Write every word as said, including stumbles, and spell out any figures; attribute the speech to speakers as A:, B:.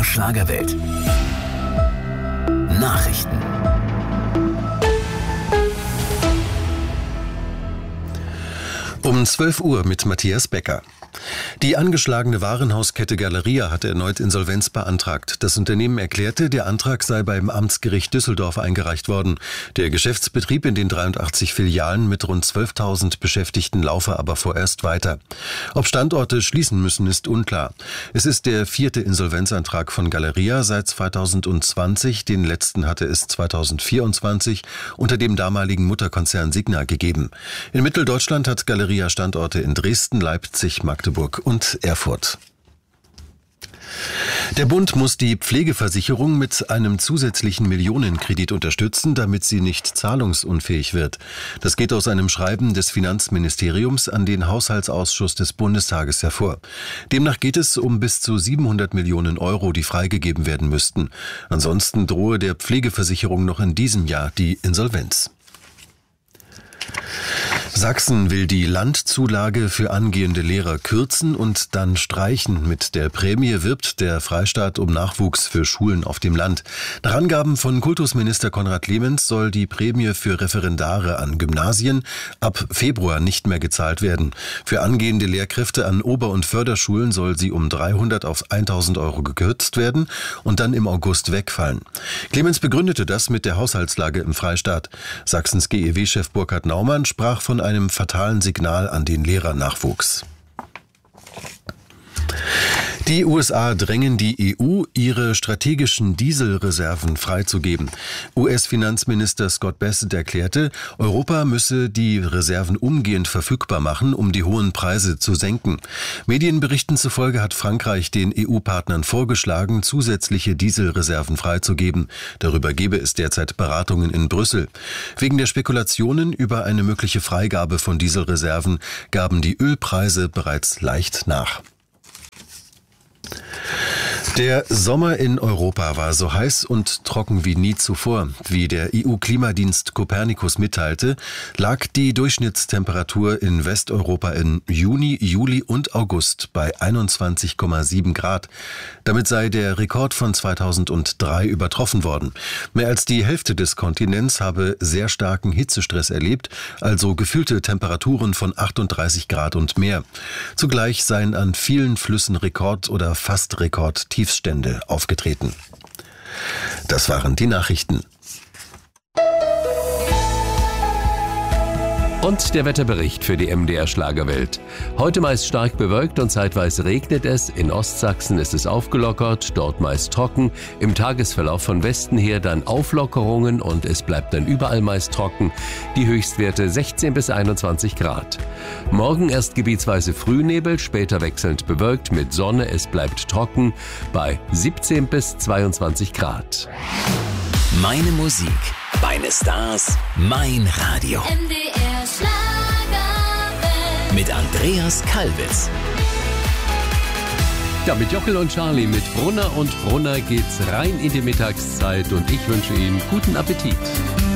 A: R Schlagerwelt. Nachrichten.
B: Um zwölf Uhr mit Matthias Becker. Die angeschlagene Warenhauskette Galeria hatte erneut Insolvenz beantragt. Das Unternehmen erklärte, der Antrag sei beim Amtsgericht Düsseldorf eingereicht worden. Der Geschäftsbetrieb in den dreiundachtzig Filialen mit rund zwölftausend Beschäftigten laufe aber vorerst weiter. Ob Standorte schließen müssen, ist unklar. Es ist der vierte Insolvenzantrag von Galeria seit zweitausendzwanzig. Den letzten hatte es zweitausendvierundzwanzig unter dem damaligen Mutterkonzern Signa gegeben. In Mitteldeutschland hat Galeria Standorte in Dresden, Leipzig, Magdeburg und Erfurt. Der Bund muss die Pflegeversicherung mit einem zusätzlichen Millionenkredit unterstützen, damit sie nicht zahlungsunfähig wird. Das geht aus einem Schreiben des Finanzministeriums an den Haushaltsausschuss des Bundestages hervor. Demnach geht es um bis zu siebenhundert Millionen Euro, die freigegeben werden müssten. Ansonsten drohe der Pflegeversicherung noch in diesem Jahr die Insolvenz. Sachsen will die Landzulage für angehende Lehrer kürzen und dann streichen. Mit der Prämie wirbt der Freistaat um Nachwuchs für Schulen auf dem Land. Nach Angaben von Kultusminister Konrad Clemens soll die Prämie für Referendare an Gymnasien ab Februar nicht mehr gezahlt werden. Für angehende Lehrkräfte an Ober- und Förderschulen soll sie um dreihundert auf tausend Euro gekürzt werden und dann im August wegfallen. Clemens begründete das mit der Haushaltslage im Freistaat. Sachsens G E W-Chef Burkhard Naumann sprach von einem fatalen Signal an den Lehrernachwuchs. Die U S A drängen die E U, ihre strategischen Dieselreserven freizugeben. U S-Finanzminister Scott Bassett erklärte, Europa müsse die Reserven umgehend verfügbar machen, um die hohen Preise zu senken. Medienberichten zufolge hat Frankreich den E U-Partnern vorgeschlagen, zusätzliche Dieselreserven freizugeben. Darüber gebe es derzeit Beratungen in Brüssel. Wegen der Spekulationen über eine mögliche Freigabe von Dieselreserven gaben die Ölpreise bereits leicht nach. Der Sommer in Europa war so heiß und trocken wie nie zuvor. Wie der E U-Klimadienst Copernicus mitteilte, lag die Durchschnittstemperatur in Westeuropa in Juni, Juli und August bei einundzwanzig Komma sieben Grad. Damit sei der Rekord von zweitausenddrei übertroffen worden. Mehr als die Hälfte des Kontinents habe sehr starken Hitzestress erlebt, also gefühlte Temperaturen von achtunddreißig Grad und mehr. Zugleich seien an vielen Flüssen Rekord- oder fast Rekord-Tiefststände aufgetreten. Das waren die Nachrichten.
C: Und der Wetterbericht für die M D R Schlagerwelt. Heute meist stark bewölkt und zeitweise regnet es. In Ostsachsen ist es aufgelockert, dort meist trocken. Im Tagesverlauf von Westen her dann Auflockerungen und es bleibt dann überall meist trocken. Die Höchstwerte sechzehn bis einundzwanzig Grad. Morgen erst gebietsweise Frühnebel, später wechselnd bewölkt mit Sonne. Es bleibt trocken bei siebzehn bis zweiundzwanzig Grad.
A: Meine Musik, meine Stars, mein Radio.
D: M D R Schlagerwelt.
A: Mit Andreas Kalbitz.
C: Ja, mit Jockel und Charlie, mit Brunner und Brunner geht's rein in die Mittagszeit und ich wünsche Ihnen guten Appetit.